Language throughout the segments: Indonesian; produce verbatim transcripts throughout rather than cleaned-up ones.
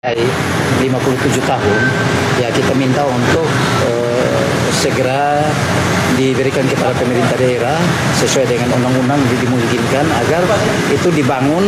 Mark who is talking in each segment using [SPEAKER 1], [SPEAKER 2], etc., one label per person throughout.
[SPEAKER 1] lima puluh tujuh tahun, ya kita minta untuk uh, segera diberikan kepada pemerintah daerah sesuai dengan undang-undang dimungkinkan agar itu dibangun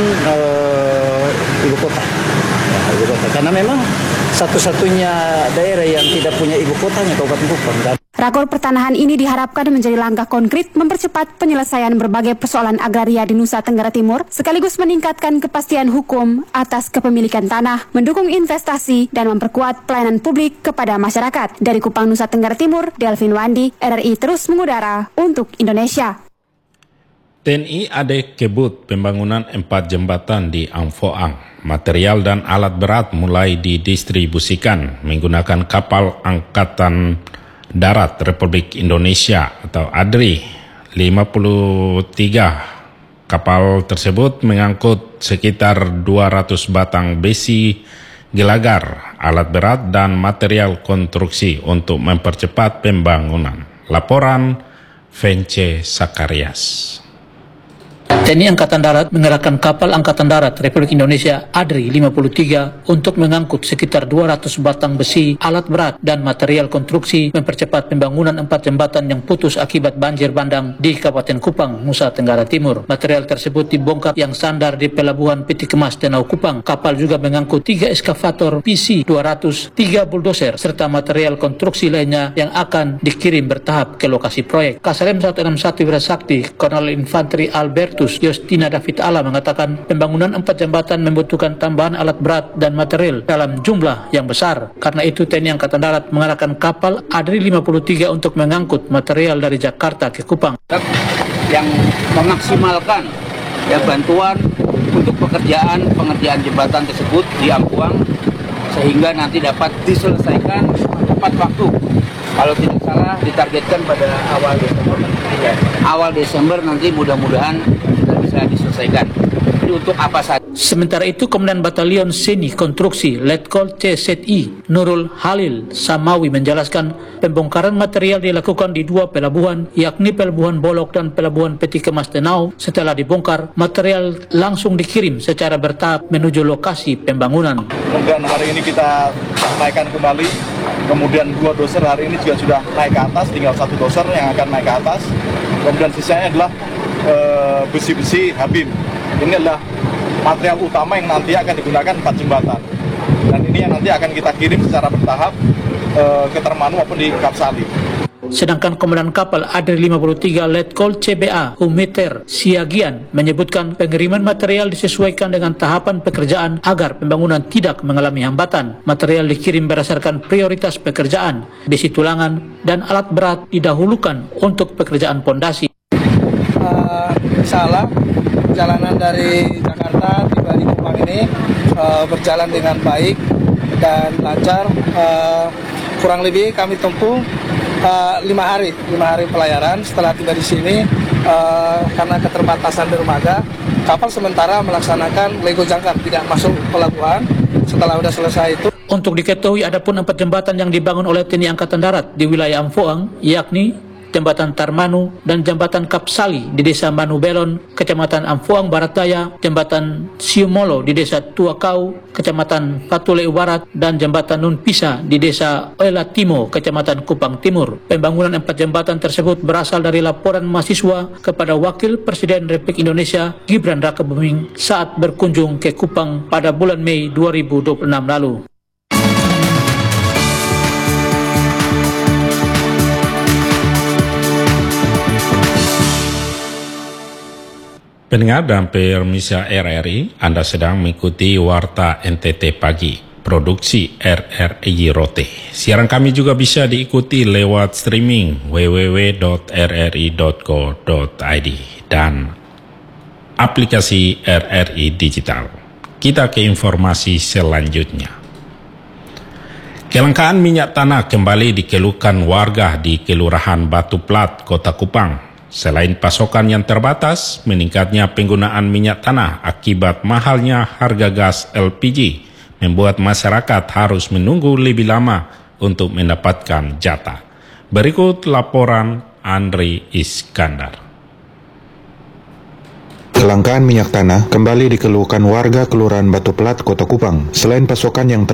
[SPEAKER 1] uh, ibu kota. Ya, ibu kota. Karena memang satu-satunya daerah yang tidak punya ibu kotanya Kabupaten Kupang. Dan
[SPEAKER 2] Rakor pertanahan ini diharapkan menjadi langkah konkret mempercepat penyelesaian berbagai persoalan agraria di Nusa Tenggara Timur, sekaligus meningkatkan kepastian hukum atas kepemilikan tanah, mendukung investasi, dan memperkuat pelayanan publik kepada masyarakat. Dari Kupang, Nusa Tenggara Timur, Delvin Wandi, R R I terus mengudara untuk Indonesia.
[SPEAKER 3] T N I A D kebut pembangunan empat jembatan di Amphoang. Material dan alat berat mulai didistribusikan menggunakan kapal Angkatan Darat Republik Indonesia atau A D R I. lima puluh tiga kapal tersebut mengangkut sekitar dua ratus batang besi gelagar, alat berat dan material konstruksi untuk mempercepat pembangunan. Laporan Vence Sakarias.
[SPEAKER 4] T N I Angkatan Darat mengerahkan kapal Angkatan Darat Republik Indonesia A D R I lima puluh tiga untuk mengangkut sekitar dua ratus batang besi, alat berat, dan material konstruksi mempercepat pembangunan empat jembatan yang putus akibat banjir bandang di Kabupaten Kupang, Nusa Tenggara Timur. Material tersebut dibongkar yang sandar di Pelabuhan Peti Kemas Danau Kupang. Kapal juga mengangkut tiga eskavator P C dua ratus, tiga bulldozer, serta material konstruksi lainnya yang akan dikirim bertahap ke lokasi proyek. Kasarem seratus enam puluh satu Wirasakti, Kolonel Infanteri Albertus Yostina David Ala mengatakan pembangunan empat jembatan membutuhkan tambahan alat berat dan material dalam jumlah yang besar. Karena itu T N I Angkatan Darat mengerahkan kapal A D R I lima puluh tiga untuk mengangkut material dari Jakarta ke Kupang.
[SPEAKER 5] Yang memaksimalkan ya bantuan untuk pekerjaan pengerjaan jembatan tersebut di Amphoang sehingga nanti dapat diselesaikan tepat waktu. Kalau tidak salah ditargetkan pada awal Desember. Ya, awal Desember nanti mudah-mudahan sudah bisa diselesaikan. Jadi untuk apa saja?
[SPEAKER 4] Sementara itu, Komandan Batalion Seni Konstruksi Letkol C Z I Nurul Halil Samawi menjelaskan pembongkaran material dilakukan di dua pelabuhan, yakni Pelabuhan Bolok dan Pelabuhan Peti Kemas Danau. Setelah dibongkar, material langsung dikirim secara bertahap menuju lokasi pembangunan.
[SPEAKER 6] Kemudian hari ini kita naikkan kembali, kemudian dua doser hari ini juga sudah naik ke atas, tinggal satu doser yang akan naik ke atas. Kemudian sisanya adalah besi-besi e, habin. Ini adalah material utama yang nanti akan digunakan empat jembatan. Dan ini yang nanti akan kita kirim secara bertahap e, ke Termanu maupun di Kapsali.
[SPEAKER 4] Sedangkan Komandan Kapal A D R I lima puluh tiga Letkol C B A Humiter Siagian menyebutkan pengiriman material disesuaikan dengan tahapan pekerjaan agar pembangunan tidak mengalami hambatan. Material dikirim berdasarkan prioritas pekerjaan, besi tulangan dan alat berat didahulukan untuk pekerjaan pondasi.
[SPEAKER 7] Uh, Insyaallah perjalanan dari Jakarta tiba di Kupang ini uh, berjalan dengan baik dan lancar. Uh, kurang lebih kami tempuh uh, lima hari, lima hari pelayaran. Setelah tiba di sini, uh, karena keterbatasan dermaga, kapal sementara melaksanakan lego jangkar, tidak masuk pelabuhan. Setelah sudah selesai itu.
[SPEAKER 4] Untuk diketahui, ada pun empat jembatan yang dibangun oleh T N I Angkatan Darat di wilayah Amphoang, yakni Jembatan Tarmanu dan Jembatan Kapsali di Desa Manubelon, Kecamatan Amphoang Barat Daya, Jembatan Siumolo di Desa Tuakau, Kecamatan Patuleu Barat, dan Jembatan Nunpisa di Desa Oelatimo, Kecamatan Kupang Timur. Pembangunan empat jembatan tersebut berasal dari laporan mahasiswa kepada Wakil Presiden Republik Indonesia Gibran Rakebuming saat berkunjung ke Kupang pada bulan Mei dua ribu dua puluh enam lalu.
[SPEAKER 3] Pendengar dan pemirsa R R I, Anda sedang mengikuti Warta N T T Pagi, produksi R R I Rote. Siaran kami juga bisa diikuti lewat streaming w w w dot r r i dot co dot i d dan aplikasi R R I Digital. Kita ke informasi selanjutnya. Kelangkaan minyak tanah kembali dikeluhkan warga di Kelurahan Batu Plat, Kota Kupang. Selain pasokan yang terbatas, meningkatnya penggunaan minyak tanah akibat mahalnya harga gas L P G membuat masyarakat harus menunggu lebih lama untuk mendapatkan jatah. Berikut laporan Andri Iskandar.
[SPEAKER 8] Kelangkaan minyak tanah kembali dikeluhkan warga Kelurahan Batu Pelat, Kota Kupang. Selain pasokan yang ter